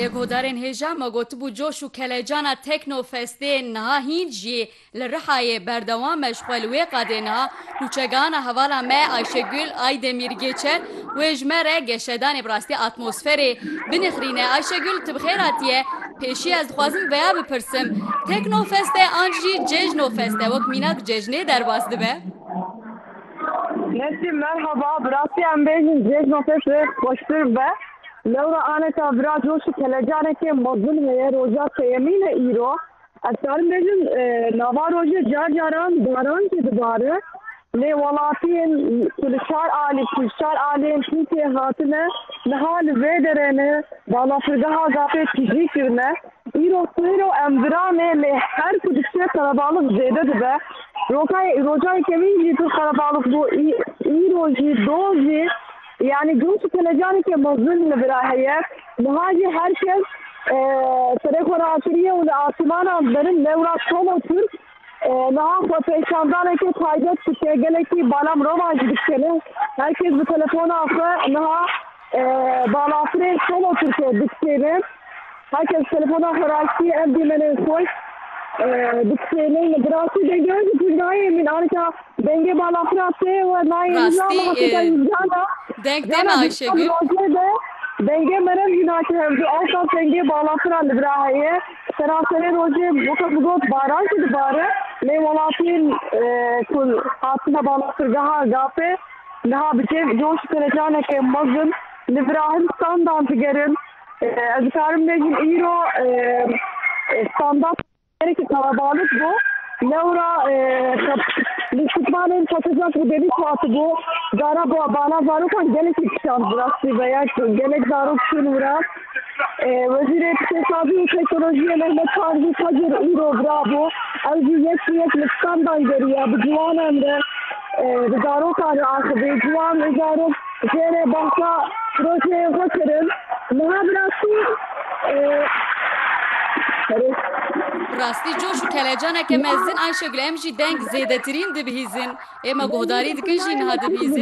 بله گودارین هجا ما گوت بو جوش و کلجانا تکنو فسته نها هینجی لرحای بردوام مشغول وی قدنا نوچگانا حوالا ما آیشگل آی دمیرگیچه و اجمره گشدان براستی اتمسفری بنخرینه آیشگل تبخیراتیه پیشی از خوازم ویا بپرسم تکنو فسته آنجی ججنو فسته وک میناک ججنه در باسده به؟ نسیم مرحبا براستی ام بیجن ججنو فسته خوشتر به لورا آنکا برا جوش کلجانه که مزدن ہے روزا سیمین ایرو اکثر بیجن نوا روزا جار جاران داران که دوباره لی ولاتین کلشار آلین چیزی هاتنه نحال ویدرنه بالا فرگاه گافه تیجی کرنه ایرو سویرو امدرانه لی هر کدشته کلابالک زیده دبه روزای کمین جیتو کلابالک بو ایرو جی دو جی يعني جوش كلجاني كمظلم براهية مهاجي هركز طريق راسية والآسمان برن لورا صوم ترك نها فتشاندانه که پایدار تشگله کی بالام رو ماجد کنه هرکس به تلفن آفه نها بالافره صوم ترک دکتره هرکس تلفن آفه راستی ابدی من کوی دکتره مدرسه دیگر دیگری من آنکه دنگ بالافره و نای راستی denk deme Ayşegül. Denge merem günahı hem de alta denge bağlantıran librahiye. Serasere roje bu baran ki dibare. Ne valatin kul hatına bağlantır gape. Daha bir şey joş kalacağına ki mazın librahim standan tigerin. Azkarım necin iro standart gerekli kalabalık bu. Laura Lisitmanın satacak bu denizvatı bu. Zara bu bana zarukan gelek ikişan burası veya gelek zaruk şunu bırak. Vezir-i İktisadi Teknolojiye Mehmet Tanrı Kacır İro bravo. Azı yetmiyet listandan geriye bu civan emre. Zaruk arı akıbı civan zaruk. Zere bahsa projeye bakırın. Naha bıraktı. راستی جوش و کلجانه که مزین Ayşegül em jî deng zêdetirîn dibihîzin ême guhdarî dikin jî niha dibihîzin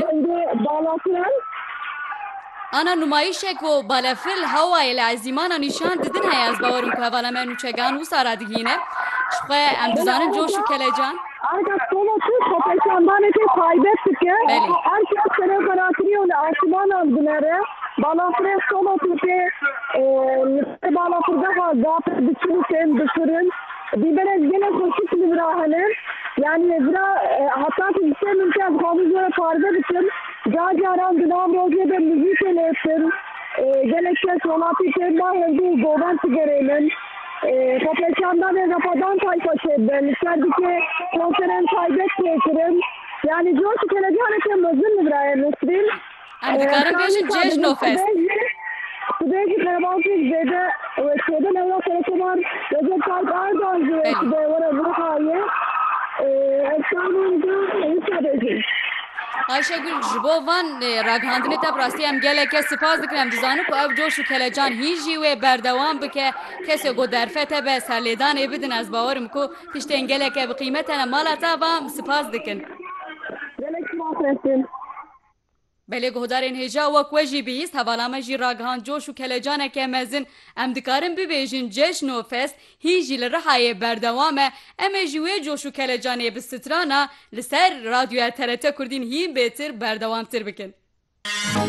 ana numayişek û balafil hewayê li ezîmana nîşan didin heye ez bawerim ku hevala me nûçegan wisa ra digihîne ji xwe em dizanin coş û kelecan Arka solo tu kopeshandan ete kaybettik ya. Herkes sene karatiriyor le asmanan dinere. Balafre solo tu te balafırda ha gafı düşünün düşünün. Biberez gene koşuk librahanen. Yani zira hatta ki işte mümkün havuzlara parda bütün. Cacaran dinam rozede müzik etsin. Gerekçe sonatı temba hevdi govan sigareyle. Kopeshandan ve Rapadan tayfa şebben. İçerideki konferen kaybetmeyelim. Yani coşu keleceğine temizin librahaya Nesrin. Em dikarin bêjin Cejno Fest. Tudayki Karabalcık Zede ve Şeyden Evra Telekomar Recep Tayyip Erdoğan Zede var Ruhayı Efsanımda Hüsnü Ayşegül ji bo van ragihandinê te bi rastî em geleke spas dikin em dizanin ku ev coş û kelecan hîn jî wê berdewam bike kesê ku derfet hebe serlêdanê bidin ez bawerim ku tiştên geleke bi qîmet hene mala te vam spas dikin. Gelek spas Belê guhdarên hêja wek we jî bihîst hevala me jî ragihand coş û kelecaneke mezin em dikarin bibêjin Cejno Fest hîn jî li Rihayê berdewam e em ê jî wê coş û kelecanê bi strana li ser radyoya TRT Kurdîn hîn bêtir berdewamtir bikin.